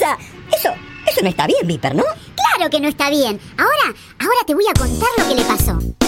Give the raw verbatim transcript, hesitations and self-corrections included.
casa. Eso, eso no está bien, Viper, ¿no? Claro que no está bien. Ahora, ahora te voy a contar lo que le pasó.